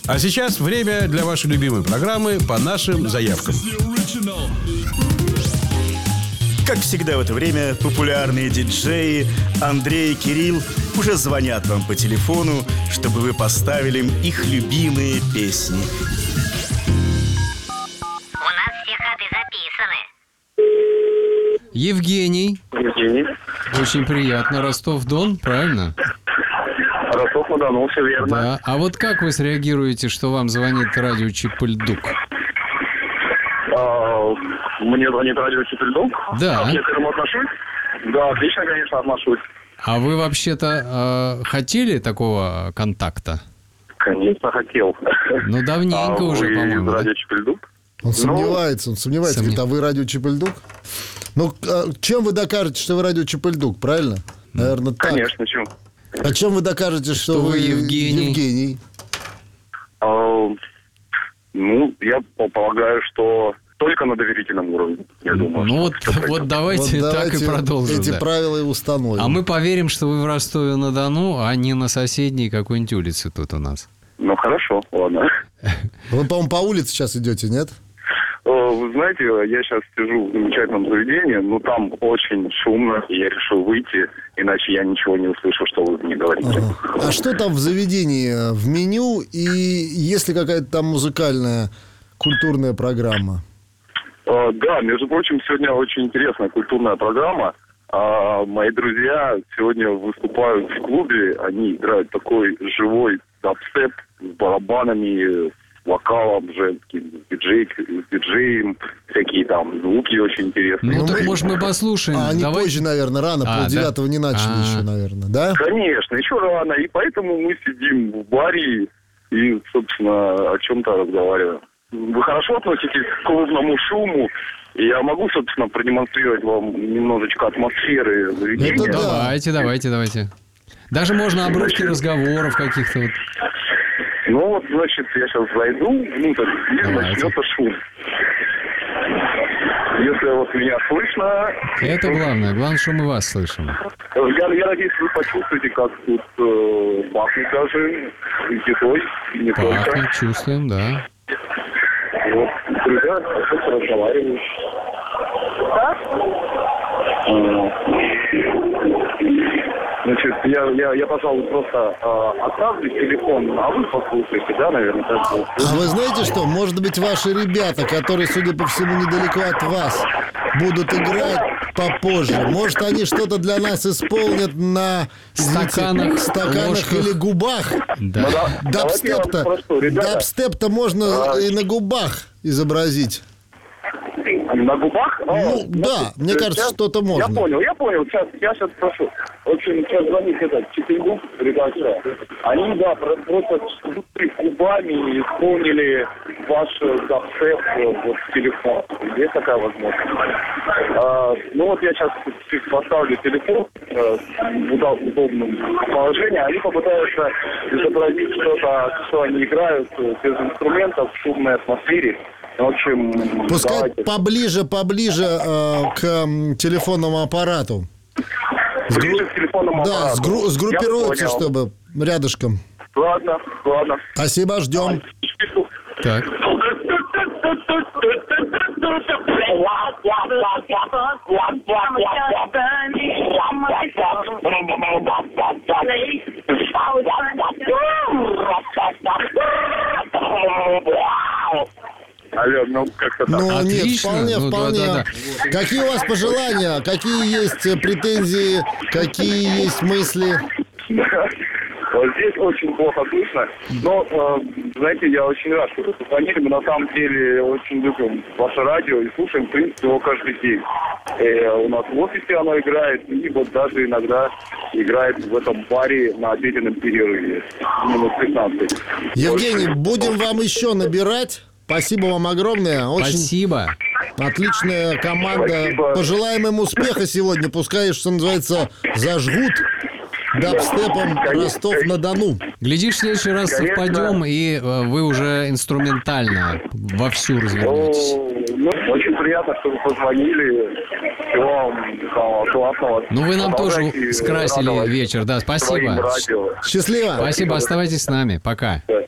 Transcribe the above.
А сейчас время для вашей любимой программы «По нашим заявкам». Как всегда в это время популярные диджеи Андрей и Кирилл уже звонят вам по телефону, чтобы вы поставили им их любимые песни. У нас все ходы записаны. Евгений. Очень приятно. Ростов-Дон, правильно? Ростов-на-Дону, все верно. Да. А вот как вы среагируете, что вам звонит радио Чипульдук? Мне звонит радио Чипульдук? Да. Как я к этому отношусь? Да, отлично, конечно, отношусь. А вы вообще-то хотели такого контакта? Конечно, хотел. Ну, давненько уже, вы по-моему. из радио Да? Чипульдук? Он сомневается. Говорит, а вы радио Чипульдук? Ну, чем вы докажете, что вы радио Чипульдук, правильно? Наверное, так. Конечно, чем? А чем вы докажете, что вы Евгений? Ну, я полагаю, что только на доверительном уровне, я думаю. Ну, вот давайте так и продолжим. Эти да. правила и установим. А мы поверим, что вы в Ростове-на-Дону, а не на соседней какой-нибудь улице тут у нас. Ну, хорошо, ладно. Вы, по-моему, по улице сейчас идете, нет? Вы знаете, я сейчас сижу в замечательном заведении, но там очень шумно, и я решил выйти, иначе я ничего не услышу, что вы мне говорите. Ага. А что там в заведении, в меню, и есть ли какая-то там музыкальная, культурная программа? Да, между прочим, сегодня очень интересная культурная программа. Мои друзья сегодня выступают в клубе, они играют такой живой дабстеп с барабанами, вокалом женским, диджеем, всякие там звуки очень интересные. Ну, так, может, мы послушаем. А они позже, наверное, рано, полдевятого не начали еще, наверное, да? Конечно, еще рано, и поэтому мы сидим в баре и, собственно, о чем-то разговариваем. Вы хорошо относитесь к клубному шуму, и я могу, собственно, продемонстрировать вам немножечко атмосферы заведения. Давайте. Даже можно обрывки разговоров каких-то вот. Ну вот, значит, я сейчас зайду внутрь, и начнется шум. Если вот меня слышно... Это главное, что мы вас слышим. Я надеюсь, вы почувствуете, как тут пахнет даже едой, не только. Пахнет, чувствуем, да. Вот, друзья, просто разговаривают. Значит, я, пожалуй, просто оставлю телефон, а вы послушаете, да, наверное? А вы знаете что? Может быть, ваши ребята, которые, судя по всему, недалеко от вас, будут играть попозже. Может, они что-то для нас исполнят на стаканах или губах? Да. Дабстеп-то можно и на губах изобразить. На губах? Ну, да, мне кажется, что-то можно. Я понял. Я сейчас прошу. В общем, сейчас звонит Чипульдук, редакция. Они, да, просто губами исполнили ваш дабстеп вот в телефон. Есть такая возможность. Ну вот я сейчас поставлю телефон в удобном положении. Они попытаются изобразить что-то, что они играют без инструментов в шумной атмосфере. В общем, пускай поближе к телефонному аппарату. Ближе к телефонному аппарату. Да, сгруппируются, чтобы рядышком. Ладно. Спасибо, ждем. Так. Алло, ну как-то так. Ну, нет, Отлично. вполне. Да. Какие у вас пожелания? Какие есть претензии? Какие есть мысли? Вот здесь очень плохо слышно. Но, знаете, я очень рад, что вы позвонили. Мы на самом деле очень любим ваше радио и слушаем, в принципе, его каждый день. У нас в офисе оно играет, и вот даже иногда играет в этом баре на обеденном перерыве. Минут 15. Евгений, будем вам еще набирать. Спасибо вам огромное. Очень Спасибо. отличная команда. Спасибо. Пожелаем им успеха сегодня. Пускай, что называется, зажгут дабстепом Ростов-на-Дону. Глядишь, в следующий раз Конечно. совпадем, и вы уже инструментально вовсю развернетесь. Ну, очень приятно, что вы позвонили. Всего вам классного. Ну, вы нам тоже Продолжайте скрасили радовать вечер. Да, своим спасибо. радио. Счастливо. Спасибо, оставайтесь с нами. Пока. Да.